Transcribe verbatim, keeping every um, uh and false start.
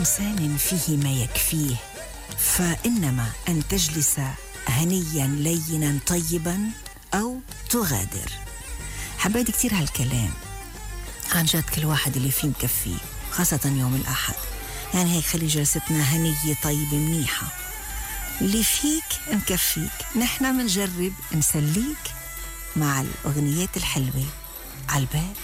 إنسان فيه ما يكفيه، فإنما أن تجلس هنيا لينا طيبا أو تغادر. حبيت كتير هالكلام، عن جد كل واحد اللي فيه مكفيه، خاصة يوم الأحد. يعني هيك خلي جلستنا هنية طيبة منيحة، اللي فيك مكفيك. نحنا منجرب نسليك مع الأغنيات الحلوة على البال